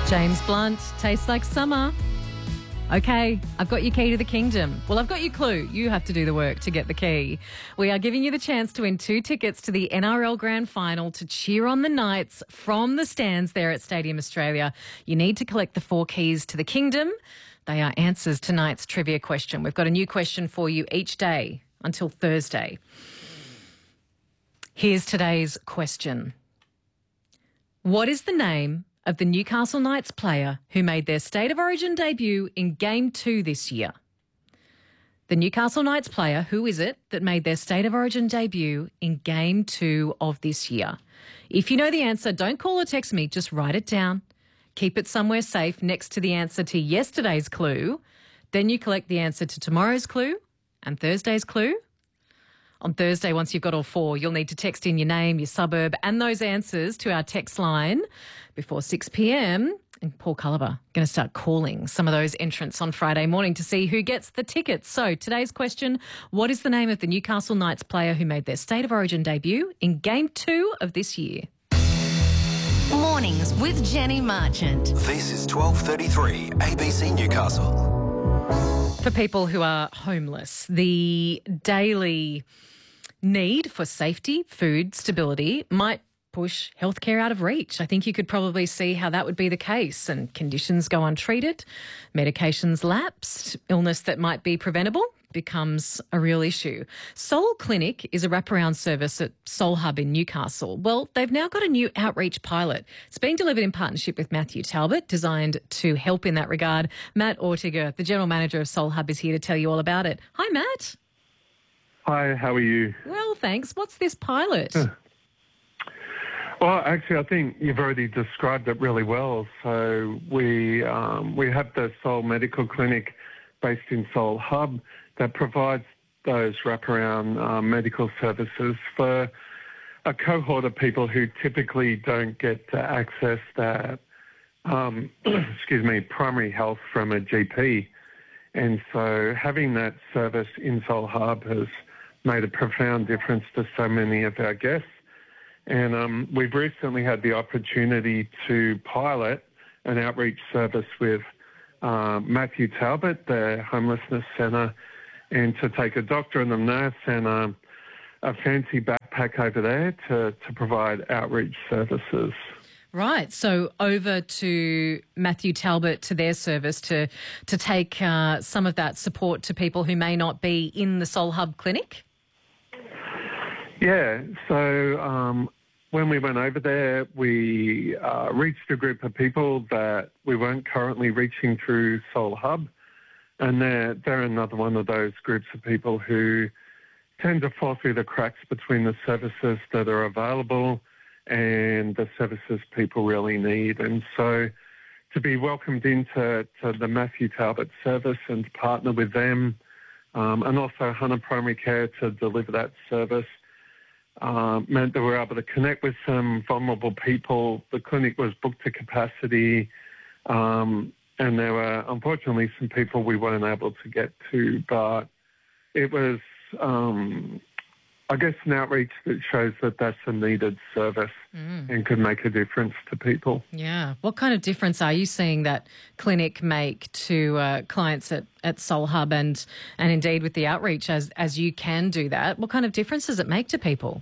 James Blunt, Tastes Like Summer. Okay, I've got your key to the kingdom. Well, I've got your clue. You have to do the work to get the key. We are giving you the chance to win 2 tickets to the NRL Grand Final to cheer on the Knights from the stands there at Stadium Australia. You need to collect the 4 keys to the kingdom. They are answers to tonight's trivia question. We've got a new question for you each day until Thursday. Here's today's question. What is the name of the Newcastle Knights player who made their State of Origin debut in Game 2 this year? The Newcastle Knights player, who is it that made their State of Origin debut in Game 2 of this year? If you know the answer, don't call or text me, just write it down. Keep it somewhere safe next to the answer to yesterday's clue. Then you collect the answer to tomorrow's clue and Thursday's clue. On Thursday, once you've got all 4, you'll need to text in your name, your suburb and those answers to our text line before 6 p.m. And Paul Culliver going to start calling some of those entrants on Friday morning to see who gets the tickets. So today's question, what is the name of the Newcastle Knights player who made their State of Origin debut in Game 2 of this year? Mornings with Jenny Marchant. This is 12:33 ABC Newcastle. For people who are homeless, the daily need for safety, food, stability might push healthcare out of reach. I think you could probably see how that would be the case, and conditions go untreated, medications lapsed, illness that might be preventable becomes a real issue. Soul Clinic is a wraparound service at Soul Hub in Newcastle. Well, they've now got a new outreach pilot. It's being delivered in partnership with Matthew Talbot, designed to help in that regard. Matt Ortega, the General Manager of Soul Hub, is here to tell you all about it. Hi, Matt. Hi, how are you? Well, thanks. What's this pilot? Well, actually, I think you've already described it really well. So we have the Soul Medical Clinic based in Soul Hub that provides those wraparound medical services for a cohort of people who typically don't get to access that, primary health from a GP. And so having that service in Soul Hub has made a profound difference to so many of our guests. And we've recently had the opportunity to pilot an outreach service with Matthew Talbot, the Homelessness Centre, and to take a doctor and a nurse and a fancy backpack over there to provide outreach services. Right, so over to Matthew Talbot, to their service, to take some of that support to people who may not be in the Soul Hub clinic? Yeah, so when we went over there, we reached a group of people that we weren't currently reaching through Soul Hub, and they're another one of those groups of people who tend to fall through the cracks between the services that are available and the services people really need. And so to be welcomed into the Matthew Talbot service and to partner with them, and also Hunter Primary Care to deliver that service, meant that we were able to connect with some vulnerable people. The clinic was booked to capacity, and there were unfortunately some people we weren't able to get to, but it was, I guess, an outreach that shows that that's a needed service and could make a difference to people. Yeah. What kind of difference are you seeing that clinic make to clients at Soul Hub and indeed with the outreach as you can do that? What kind of difference does it make to people?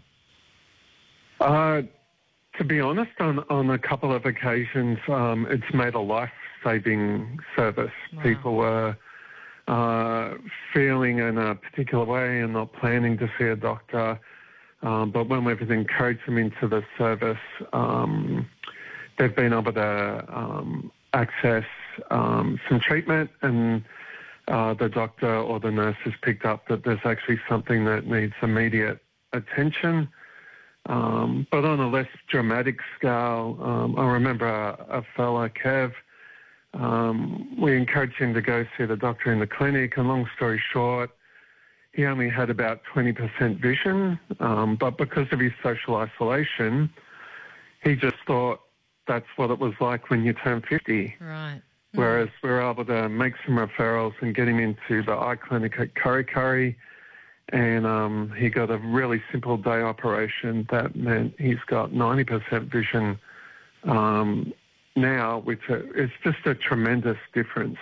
To be honest, on a couple of occasions, it's made a life-saving service. Wow. People were feeling in a particular way and not planning to see a doctor, but when we've encouraged them into the service, they've been able to access some treatment, and the doctor or the nurse has picked up that there's actually something that needs immediate attention. But on a less dramatic scale, I remember a fellow, Kev, we encouraged him to go see the doctor in the clinic, and long story short, he only had about 20% vision, but because of his social isolation, he just thought that's what it was like when you turn 50. Right. Whereas we were able to make some referrals and get him into the eye clinic at Kurri Kurri, and he got a really simple day operation that meant he's got 90% vision now, it's just a tremendous difference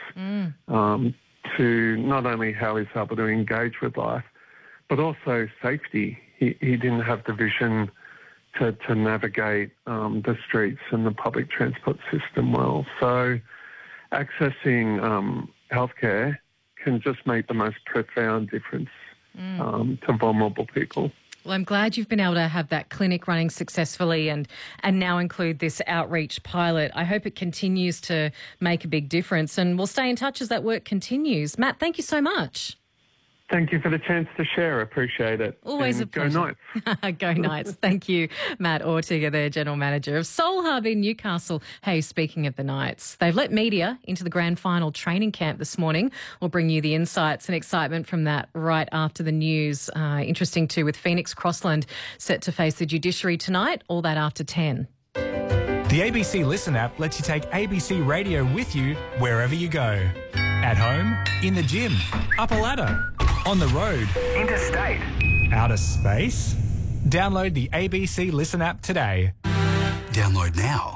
to not only how he's able to engage with life, but also safety. He didn't have the vision to navigate the streets and the public transport system well. So accessing healthcare can just make the most profound difference to vulnerable people. Well, I'm glad you've been able to have that clinic running successfully and now include this outreach pilot. I hope it continues to make a big difference, and we'll stay in touch as that work continues. Matt, thank you so much. Thank you for the chance to share. I appreciate it. Always and a pleasure. Go Knights. Go Knights. Thank you, Matt Ortega, the General Manager of Soul Hub in Newcastle. Hey, speaking of the Knights, they've let media into the grand final training camp this morning. We'll bring you the insights and excitement from that right after the news. Interesting too, with Phoenix Crossland set to face the judiciary tonight, all that after 10. The ABC Listen app lets you take ABC Radio with you wherever you go. At home, in the gym, up a ladder, on the road, Interstate. outer space. Download the ABC Listen app today. Download now.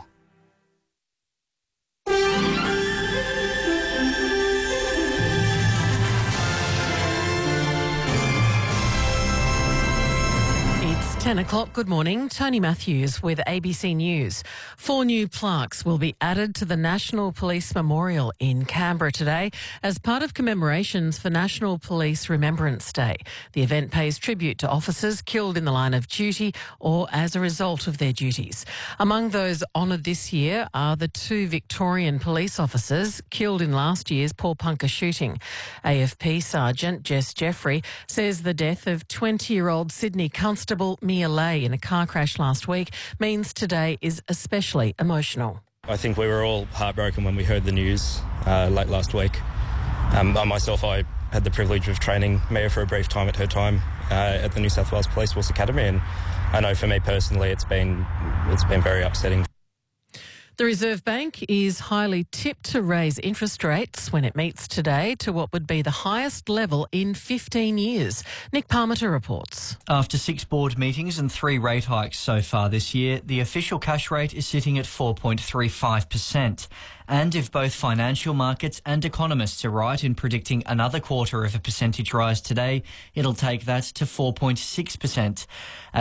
It's 10 o'clock. Good morning. Tony Matthews with ABC News. 4 new plaques will be added to the National Police Memorial in Canberra today as part of commemorations for National Police Remembrance Day. The event pays tribute to officers killed in the line of duty or as a result of their duties. Among those honoured this year are the 2 Victorian police officers killed in last year's Paul Punker shooting. AFP Sergeant Jess Jeffrey says the death of 20-year-old Sydney Constable Mia Lay in a car crash last week means today is especially emotional. I think we were all heartbroken when we heard the news late last week. Myself, I had the privilege of training Mia for a brief time at her time at the New South Wales Police Force Academy, and I know for me personally it's been very upsetting. The Reserve Bank is highly tipped to raise interest rates when it meets today to what would be the highest level in 15 years. Nick Parmenter reports. After 6 board meetings and 3 rate hikes so far this year, the official cash rate is sitting at 4.35%. And if both financial markets and economists are right in predicting another 0.25% rise today, it'll take that to 4.6%.